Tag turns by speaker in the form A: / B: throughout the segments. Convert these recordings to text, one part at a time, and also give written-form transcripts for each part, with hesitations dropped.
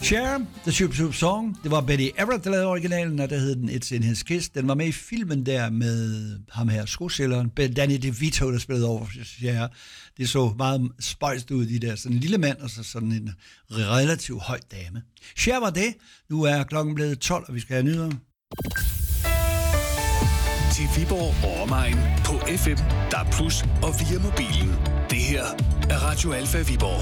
A: Cher, The Shoop Shoop Song. Det var Betty Everett, der lavede originalen, og der hed den It's in His Kiss. Den var med i filmen der med ham her, skosælgeren, Danny DeVito, der spillede over Cher. Det så meget spøjst ud, de der. Sådan en lille mand, og så sådan en relativt høj dame. Cher var det. Nu er klokken blevet 12, og vi skal have nyheder.
B: Til Viborg og omegn på FM, DAB+ og via mobilen. Det her er Radio Alfa Viborg.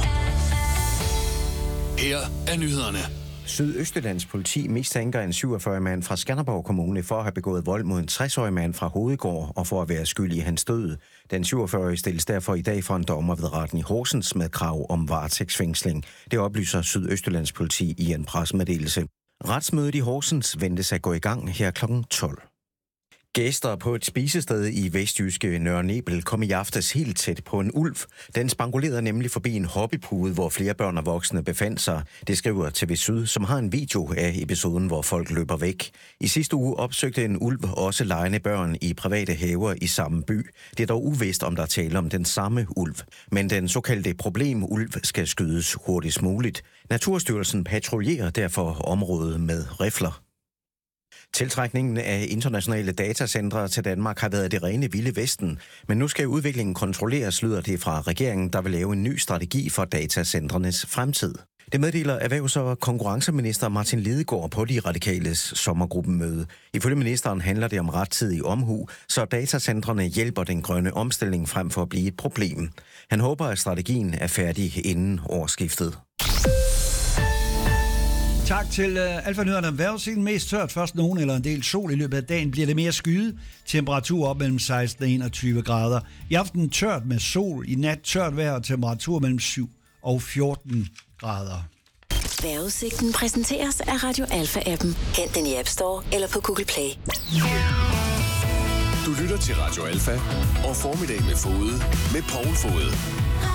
B: Her er nyhederne.
C: Sydøstjyllands politi mistænker en 47-årig mand fra Skanderborg Kommune for at have begået vold mod en 60-årig mand fra Hovedgård og for at være skyld i hans død. Den 47-årige stilles derfor i dag for en dommer ved retten i Horsens med krav om varetægtsfængsling. Det oplyser Sydøstjyllands politi i en pressemeddelelse. Retsmødet i Horsens ventes at gå i gang her kl. 12. Gæster på et spisested i vestjyske Nørre Nebel kom i aftes helt tæt på en ulv. Den spangulerede nemlig forbi en hobbypude, hvor flere børn og voksne befandt sig. Det skriver TV Syd, som har en video af episoden, hvor folk løber væk. I sidste uge opsøgte en ulv også legende børn i private haver i samme by. Det er dog uvist, om der er tale om den samme ulv. Men den såkaldte problemulv skal skydes hurtigst muligt. Naturstyrelsen patruljerer derfor området med rifler. Tiltrækningen af internationale datacentre til Danmark har været det rene vilde vesten, men nu skal udviklingen kontrolleres, lyder det fra regeringen, der vil lave en ny strategi for datacentrenes fremtid. Det meddeler erhvervs- og konkurrenceminister Martin Lidegaard på de radikales sommergruppemøde. Ifølge ministeren handler det om rettidig omhu, så datacentrene hjælper den grønne omstilling frem for at blive et problem. Han håber, at strategien er færdig inden årsskiftet.
A: Tak til Alfa-nyhederne. Vejrudsigten mest tørt, først nogen eller en del sol. I løbet af dagen bliver det mere skyet. Temperatur op mellem 16 og 21 grader. I aften tørt med sol. I nat tørt vejr og temperatur mellem 7 og 14 grader.
D: Vejrudsigten præsenteres af Radio Alfa-appen. Hent den i App Store eller på Google Play.
B: Du lytter til Radio Alfa og Formiddag med Fode med Poul Fode.